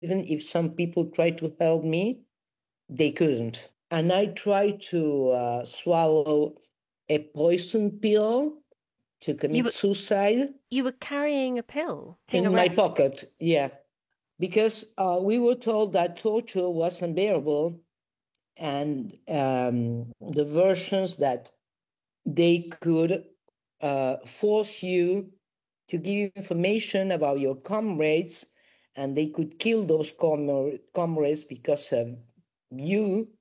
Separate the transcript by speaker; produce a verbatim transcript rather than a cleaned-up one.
Speaker 1: even if some people tried to help me, they couldn't. And I tried to uh, swallow a poison pill to
Speaker 2: You
Speaker 1: commit
Speaker 2: were
Speaker 1: suicide
Speaker 2: you were carrying a pill.
Speaker 1: in my pocket. Yeah, because uh, we were told that torture was unbearable, and um, the versions that they could uh, force you to give information about your comrades, and they could kill those comrades because of you